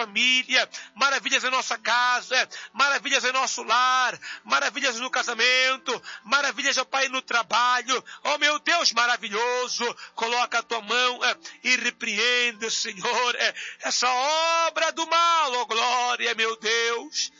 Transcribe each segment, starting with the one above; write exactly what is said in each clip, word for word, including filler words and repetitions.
família, maravilhas em nossa casa, maravilhas em nosso lar, maravilhas no casamento, maravilhas, ó Pai, no trabalho. Ó meu Deus maravilhoso, coloca a tua mão é, e repreende, Senhor, é, essa obra do mal, ó glória, meu Deus.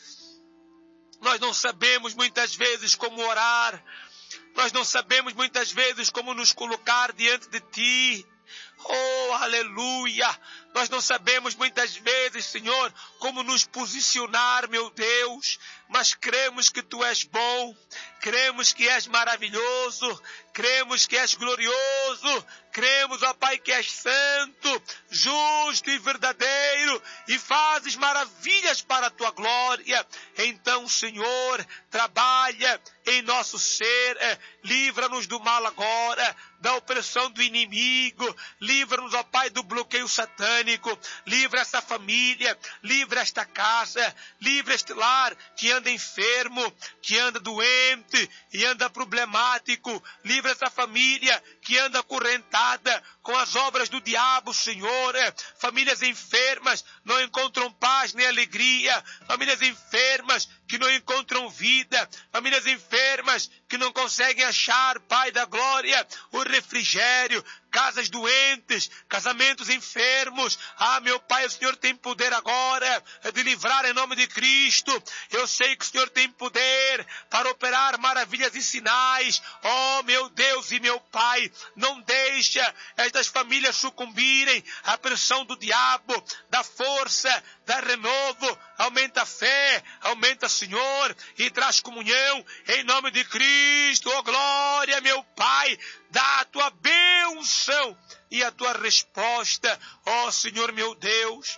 Nós não sabemos muitas vezes como orar, nós não sabemos muitas vezes como nos colocar diante de Ti. Oh, aleluia! Nós não sabemos muitas vezes, Senhor, como nos posicionar, meu Deus, mas cremos que Tu és bom, cremos que és maravilhoso, cremos que és glorioso, cremos, ó Pai, que és santo, justo e verdadeiro e fazes maravilhas para a Tua glória. Então, Senhor, trabalha em nosso ser, livra-nos do mal agora, da opressão do inimigo, livra-nos, ó Pai, do bloqueio satânico, livra essa família, livra esta casa, livra este lar que anda enfermo, que anda doente e anda problemático, livra essa família que anda acorrentada com as obras do diabo, Senhor. Famílias enfermas não encontram paz nem alegria, famílias enfermas que não encontram vida, famílias enfermas que não conseguem achar, Pai da glória, o refrigério, casas doentes, casamentos enfermos. Ah, meu Pai, o Senhor tem poder agora de livrar em nome de Cristo. Eu sei que o Senhor tem poder para operar maravilhas e sinais. Oh, meu Deus e meu Pai, não deixa estas famílias sucumbirem à pressão do diabo, da força, da renovo. Aumenta a fé, aumenta, Senhor, e traz comunhão em nome de Cristo. Oh, glória, meu Pai, dá a Tua bênção e a Tua resposta. Oh, Senhor, meu Deus,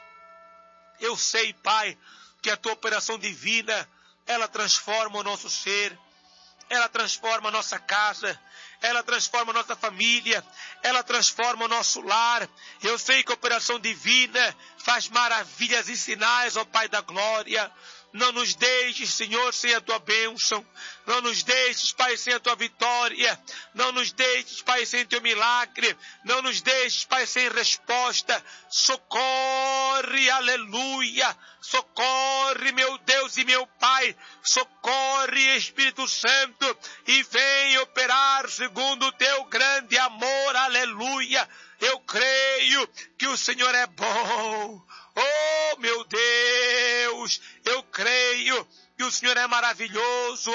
eu sei, Pai, que a Tua operação divina, ela transforma o nosso ser, ela transforma a nossa casa, ela transforma a nossa família, ela transforma o nosso lar. Eu sei que a operação divina faz maravilhas e sinais, ó Pai da glória. Não nos deixes, Senhor, sem a Tua bênção. Não nos deixes, Pai, sem a Tua vitória. Não nos deixes, Pai, sem Teu milagre. Não nos deixes, Pai, sem resposta. Socorre, aleluia. Socorre, meu Deus e meu Pai. Socorre, Espírito Santo, e vem operar segundo o Teu grande amor, aleluia. Eu creio que o Senhor é bom. Oh, meu Deus, eu creio que o Senhor é maravilhoso,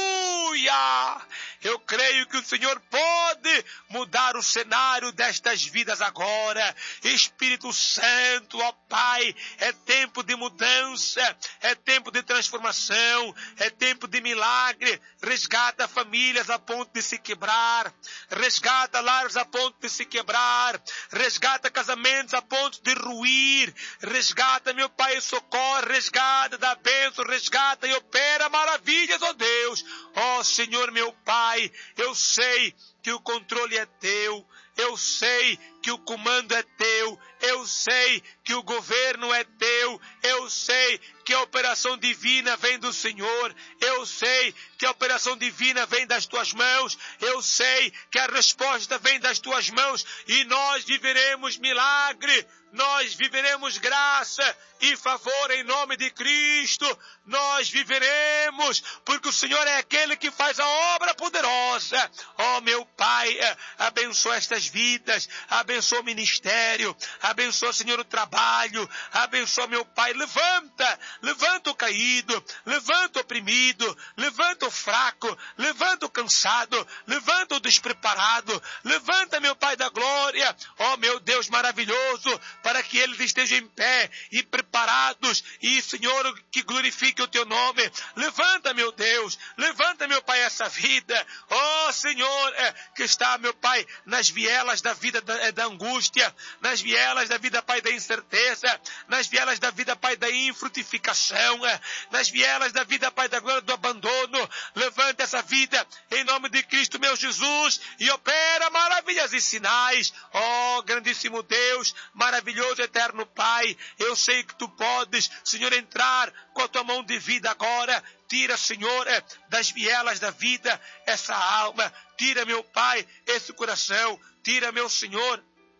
aleluia! Eu creio que o Senhor pode mudar o cenário destas vidas agora. Espírito Santo, ó Pai, é tempo de mudança, é tempo de transformação, é tempo de milagre. Resgata famílias a ponto de se quebrar, resgata lares a ponto de se quebrar, resgata casamentos a ponto de ruir, resgata, meu Pai, socorre, resgata, dá bênção, resgata e opera maravilhas, ó Deus. Ó Senhor, meu Pai, eu sei que o controle é Teu, eu sei que o comando é Teu, eu sei que o governo é Teu, eu sei que a operação divina vem do Senhor, eu sei que a operação divina vem das Tuas mãos, eu sei que a resposta vem das Tuas mãos e nós viveremos milagre, nós viveremos graça e favor em nome de Cristo, nós viveremos, porque o Senhor é aquele que faz a obra poderosa. Ó meu Pai, abençoa estas vidas, abençoa o ministério, abençoa, Senhor, o trabalho, abençoa, meu Pai, levanta, levanta o caído, levanta o oprimido, levanta o fraco, levanta o cansado, levanta o despreparado, levanta, meu Pai da glória, ó meu Deus maravilhoso, para que eles estejam em pé e preparados, e, Senhor, que glorifique o Teu nome. Levanta, meu Deus, levanta, meu Pai, essa vida, ó Senhor, é, que está, meu Pai, nas vielas da vida da, da angústia, nas vielas da vida, Pai, da incerteza, nas vielas da vida, Pai, da infrutificação, é, nas vielas da vida, Pai, da glória do abandono. Levanta essa vida em nome de Cristo, meu Jesus, e opera maravilhas e sinais. Ó grandíssimo Deus, maravilhoso eterno Pai, eu sei que Tu podes, Senhor, entrar com a Tua mão de vida agora. Tira, Senhor, das vielas da vida essa alma. Tira, meu Pai, esse coração. Tira, meu Senhor,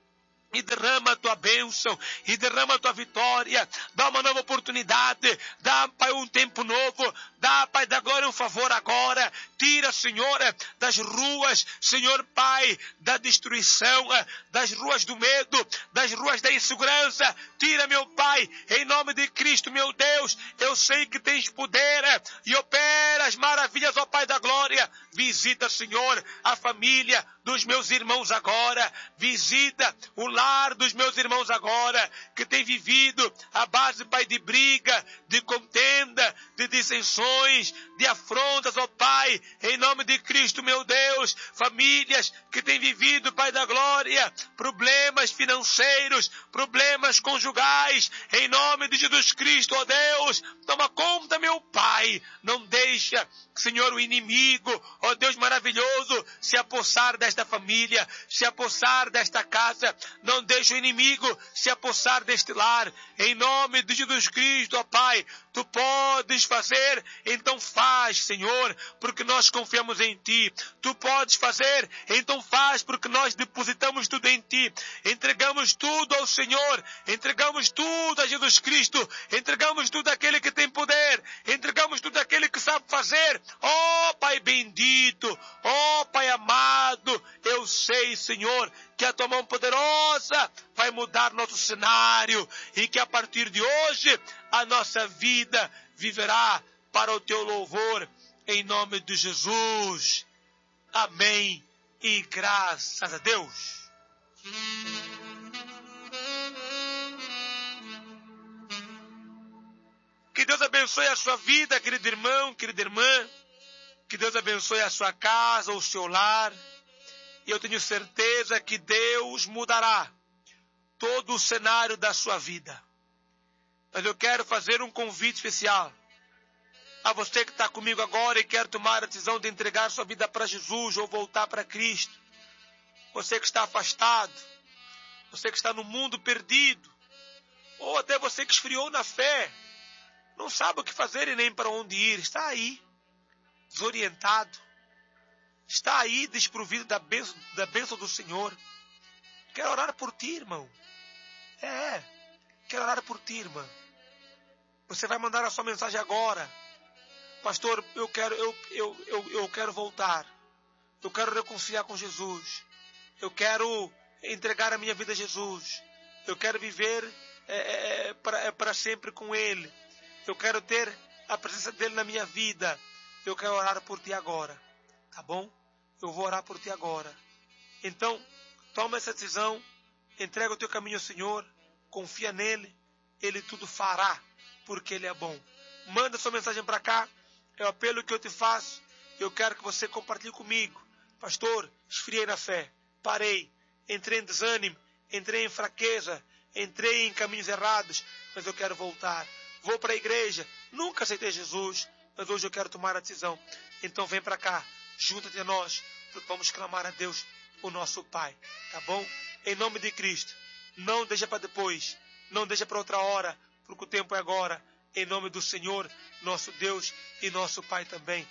e derrama a tua bênção, e derrama a tua vitória, dá uma nova oportunidade, dá, Pai, um tempo novo, dá, Pai, da glória um favor agora, tira, Senhor, das ruas, Senhor, Pai, da destruição, das ruas do medo, das ruas da insegurança, tira, meu Pai, em nome de Cristo, meu Deus, eu sei que tens poder e operas maravilhas, ó Pai da glória, visita, Senhor, a família dos meus irmãos agora, visita o lar dos meus irmãos agora, que tem vivido a base, Pai, de briga, de contenda, de dissensões, de afrontas, ó Pai, em nome de Cristo, meu Deus, famílias que têm vivido, Pai da glória, problemas financeiros, problemas conjugais, em nome de Jesus Cristo, ó Deus, toma conta, meu Pai, não deixa, Senhor, o inimigo, ó Deus maravilhoso, se apossar desta família, se apossar desta casa, não deixa o inimigo se apossar deste lar, em nome de Jesus Cristo, ó Pai, tu podes fazer, então faz, Senhor, porque nós confiamos em Ti, tu podes fazer, então faz, porque nós depositamos tudo em Ti, entregamos tudo ao Senhor, entregamos tudo a Jesus Cristo, entregamos tudo àquele que tem poder, entregamos tudo àquele que sabe fazer, ó Pai bendito, ó Pai amado, eu sei, Senhor, que a Tua mão poderosa vai mudar nosso cenário e que a partir de hoje a nossa vida viverá para o Teu louvor, em nome de Jesus. Amém e graças a Deus. Que Deus abençoe a sua vida, querido irmão, querida irmã. Que Deus abençoe a sua casa, o seu lar. E eu tenho certeza que Deus mudará todo o cenário da sua vida. Mas eu quero fazer um convite especial a você que está comigo agora e quer tomar a decisão de entregar sua vida para Jesus ou voltar para Cristo. Você que está afastado, você que está no mundo perdido, ou até você que esfriou na fé, não sabe o que fazer e nem para onde ir, está aí, desorientado, está aí desprovido da bênção, da bênção do Senhor. Quero orar por ti, irmão. É, quero orar por ti, irmã. Você vai mandar a sua mensagem agora. Pastor, eu quero, eu, eu, eu, eu quero voltar. Eu quero reconciliar com Jesus. Eu quero entregar a minha vida a Jesus. Eu quero viver é, é, para, é, para sempre com Ele. Eu quero ter a presença dEle na minha vida. Eu quero orar por ti agora. Tá bom? Eu vou orar por ti agora. Então, toma essa decisão. Entrega o teu caminho ao Senhor. Confia nele. Ele tudo fará. Porque Ele é bom. Manda sua mensagem para cá. É o apelo que eu te faço. Eu quero que você compartilhe comigo. Pastor, esfriei na fé. Parei. Entrei em desânimo. Entrei em fraqueza. Entrei em caminhos errados. Mas eu quero voltar. Vou para a igreja. Nunca aceitei Jesus. Mas hoje eu quero tomar a decisão. Então vem para cá. Junta-te a nós. Porque vamos clamar a Deus, o nosso Pai. Tá bom? Em nome de Cristo. Não deixa para depois. Não deixa para outra hora. Porque o tempo é agora. Em nome do Senhor, nosso Deus e nosso Pai também.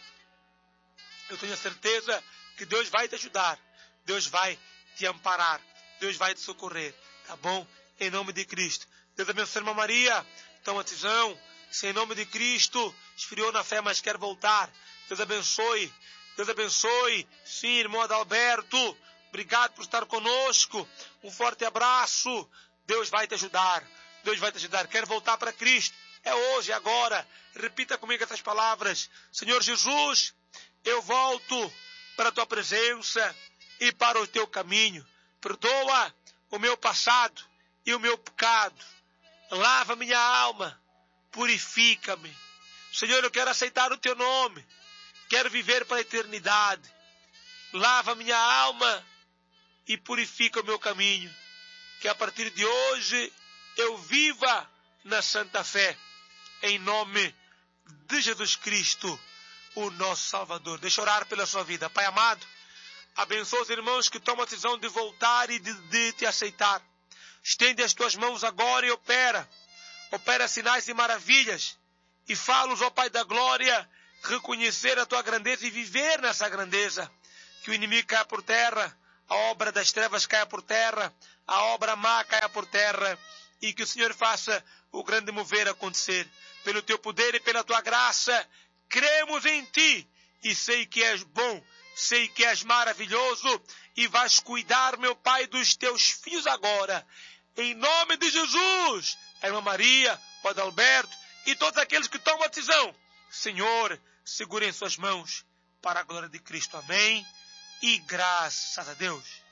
Eu tenho a certeza que Deus vai te ajudar. Deus vai te amparar. Deus vai te socorrer. Tá bom? Em nome de Cristo. Deus abençoe, irmã Maria. Toma decisão. Se em nome de Cristo esfriou na fé, mas quer voltar. Deus abençoe. Deus abençoe. Sim, irmão Adalberto. Obrigado por estar conosco. Um forte abraço. Deus vai te ajudar. Deus vai te ajudar. Quer voltar para Cristo? É hoje, é agora. Repita comigo essas palavras. Senhor Jesus, eu volto para a Tua presença e para o Teu caminho. Perdoa o meu passado e o meu pecado. Lava minha alma. Purifica-me. Senhor, eu quero aceitar o Teu nome. Quero viver para a eternidade. Lava minha alma e purifica o meu caminho. Que a partir de hoje eu viva na santa fé. Em nome de Jesus Cristo, o nosso Salvador. Deixa eu orar pela sua vida. Pai amado, abençoa os irmãos que tomam a decisão de voltar e de, de te aceitar. Estende as tuas mãos agora e opera. Opera sinais e maravilhas. E fala-os, ó Pai da glória, reconhecer a tua grandeza e viver nessa grandeza. Que o inimigo caia por terra. a obra das trevas caia por terra, a obra má caia por terra, e que o Senhor faça o grande mover acontecer. Pelo teu poder e pela tua graça, cremos em ti, e sei que és bom, sei que és maravilhoso, e vais cuidar, meu Pai, dos teus filhos agora. Em nome de Jesus, a irmã Maria, o Adalberto, e todos aqueles que tomam a decisão, Senhor, segure em suas mãos, para a glória de Cristo. Amém. E graças a Deus.